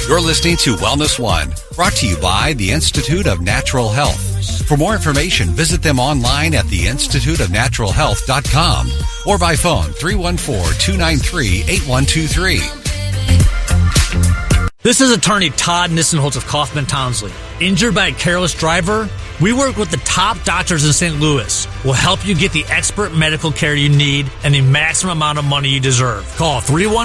You're listening to Wellness One, brought to you by the Institute of Natural Health. For more information, visit them online at theinstituteofnaturalhealth.com or by phone 314-293-8123. This is attorney Todd Nissenholtz of Kaufman Townsley. Injured by a careless driver? We work with the top doctors in St. Louis. We'll help you get the expert medical care you need and the maximum amount of money you deserve. Call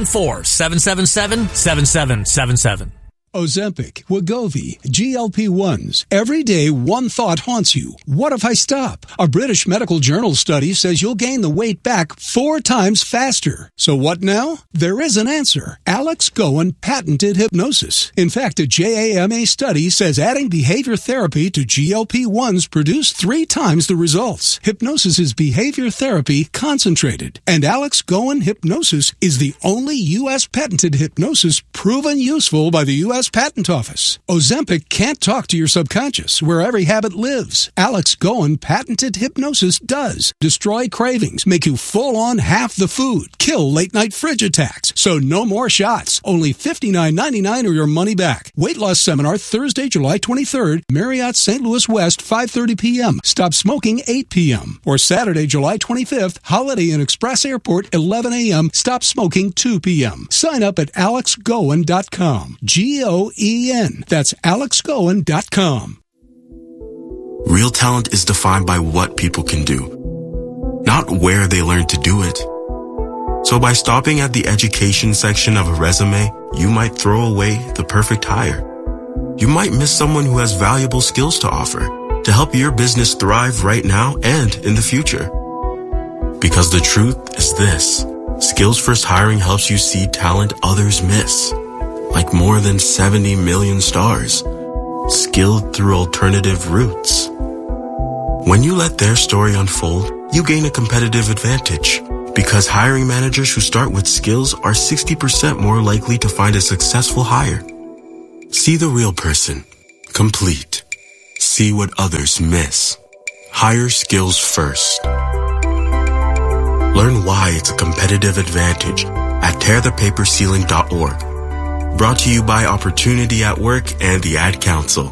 314-777-7777. Ozempic, Wegovy, GLP-1s. Every day, one thought haunts you. What if I stop? A British Medical Journal study says you'll gain the weight back 4 times faster. So what now? There is an answer. Alex Goen patented hypnosis. In fact, a JAMA study says adding behavior therapy to GLP-1s produced 3 times the results. Hypnosis is behavior therapy concentrated. And Alex Goen Hypnosis is the only U.S. patented hypnosis proven useful by the U.S. Patent Office. Ozempic can't talk to your subconscious, where every habit lives. Alex Goen patented hypnosis does. Destroy cravings, make you full on half the food, kill late-night fridge attacks. So no more shots. Only $59.99 or your money back. Weight loss seminar Thursday, July 23rd, Marriott St. Louis West, 5:30 p.m. Stop smoking 8 p.m. Or Saturday, July 25th, Holiday Inn Express Airport, 11 a.m. Stop smoking 2 p.m. Sign up at alexgoen.com. Goen. That's alexgoen.com. Real talent is defined by what people can do, not where they learn to do it. So by stopping at the education section of a resume, you might throw away the perfect hire. You might miss someone who has valuable skills to offer to help your business thrive right now and in the future. Because the truth is this: Skills First Hiring helps you see talent others miss. Like more than 70 million stars, skilled through alternative routes. When you let their story unfold, you gain a competitive advantage, because hiring managers who start with skills are 60% more likely to find a successful hire. See the real person, complete. See what others miss. Hire skills first. Learn why it's a competitive advantage at tearthepaperceiling.org. Brought to you by Opportunity at Work and the Ad Council.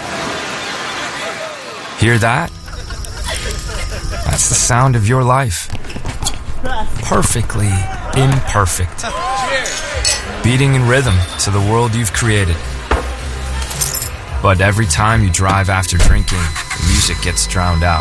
Hear that? That's the sound of your life. Perfectly imperfect. Beating in rhythm to the world you've created. But every time you drive after drinking, the music gets drowned out.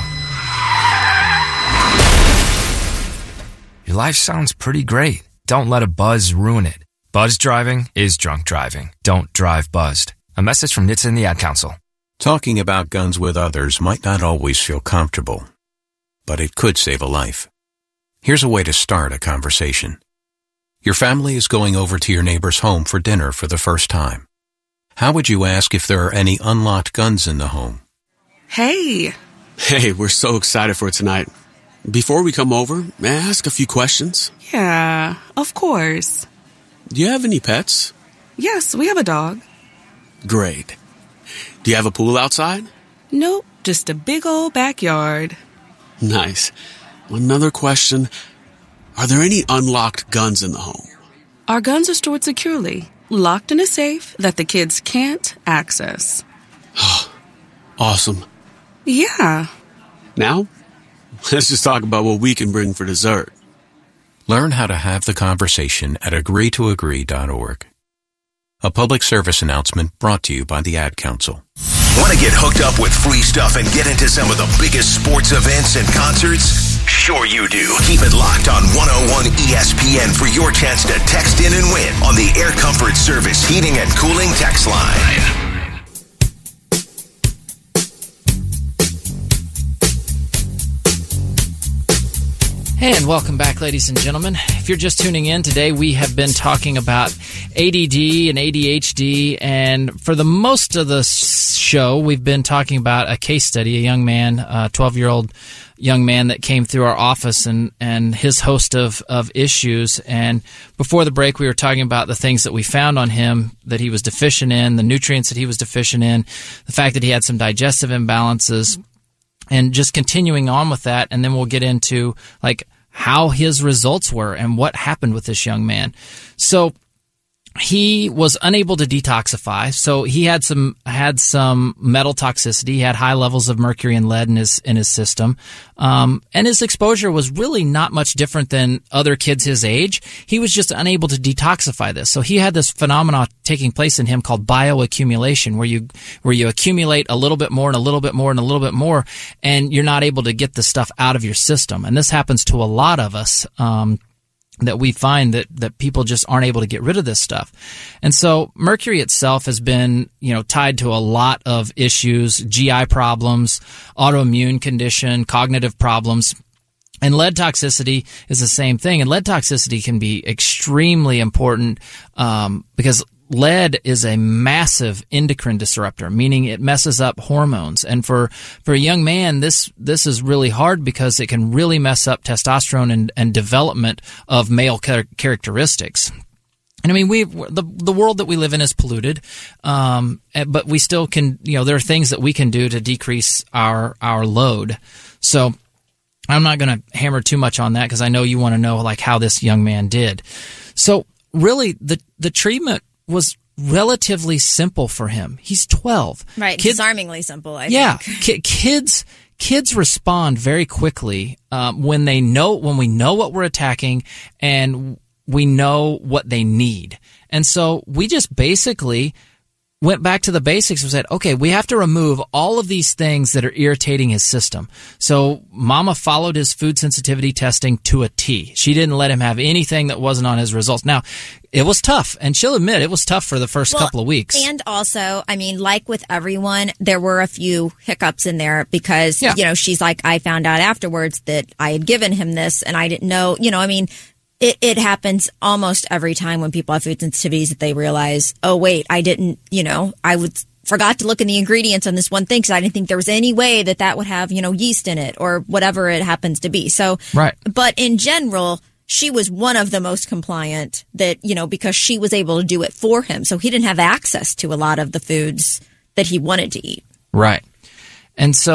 Your life sounds pretty great. Don't let a buzz ruin it. Buzz driving is drunk driving. Don't drive buzzed. A message from NHTSA and the Ad Council. Talking about guns with others might not always feel comfortable, but it could save a life. Here's a way to start a conversation. Your family is going over to your neighbor's home for dinner for the first time. How would you ask if there are any unlocked guns in the home? Hey, we're so excited for tonight. Before we come over, may I ask a few questions? Yeah, of course. Do you have any pets? Yes, we have a dog. Great. Do you have a pool outside? Nope, just a big old backyard. Nice. Another question. Are there any unlocked guns in the home? Our guns are stored securely, locked in a safe that the kids can't access. Awesome. Yeah. Now, let's just talk about what we can bring for dessert. Learn how to have the conversation at agreetoagree.org. A public service announcement brought to you by the Ad Council. Want to get hooked up with free stuff and get into some of the biggest sports events and concerts? Sure you do. Keep it locked on 101 ESPN for your chance to text in and win on the Air Comfort Service Heating and Cooling text line. And welcome back, ladies and gentlemen. If you're just tuning in, today we have been talking about ADD and ADHD, and for the most of the show, we've been talking about a case study, a young man, a 12-year-old young man that came through our office and his host of issues. And before the break, we were talking about the things that we found on him that he was deficient in, the nutrients that he was deficient in, the fact that he had some digestive imbalances, and just continuing on with that. And then we'll get into like how his results were and what happened with this young man. So he was unable to detoxify, so he had some metal toxicity. He had high levels of mercury and lead in his system, and his exposure was really not much different than other kids his age. He was just unable to detoxify this. So he had this phenomenon taking place in him called bioaccumulation, where you accumulate a little bit more and a little bit more and a little bit more, and you're not able to get the stuff out of your system. And this happens to a lot of us. That we find that people just aren't able to get rid of this stuff. And so mercury itself has been, tied to a lot of issues, GI problems, autoimmune condition, cognitive problems. And lead toxicity is the same thing. And lead toxicity can be extremely important, because lead is a massive endocrine disruptor, meaning it messes up hormones. And for a young man, this is really hard because it can really mess up testosterone and development of male characteristics. And I mean, the world that we live in is polluted, but we still can, there are things that we can do to decrease our load. So I'm not going to hammer too much on that because I know you want to know like how this young man did. So really, the treatment was relatively simple for him. He's 12. Right, disarmingly simple, I think. Kids respond very quickly when we know what we're attacking and we know what they need. And so we just basically went back to the basics and said, okay, we have to remove all of these things that are irritating his system. So Mama followed his food sensitivity testing to a T. She didn't let him have anything that wasn't on his results. Now, it was tough, and she'll admit it was tough for the first couple of weeks. And also, I mean, like with everyone, there were a few hiccups in there because, she's like, I found out afterwards that I had given him this and I didn't know, It happens almost every time when people have food sensitivities that they realize, oh, wait, I didn't, forgot to look in the ingredients on this one thing because I didn't think there was any way that would have, yeast in it or whatever it happens to be. So, right. But in general, she was one of the most compliant that, because she was able to do it for him. So he didn't have access to a lot of the foods that he wanted to eat. Right. And so